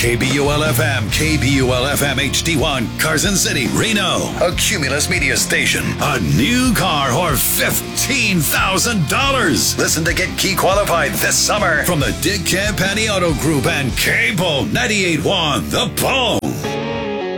KBUL-FM, KBUL-FM HD1, Carson City, Reno. A Cumulus Media station. A new car or $15,000. Listen to get key qualified this summer from the Dick Campani Auto Group and Cable 98.1 The Pulse.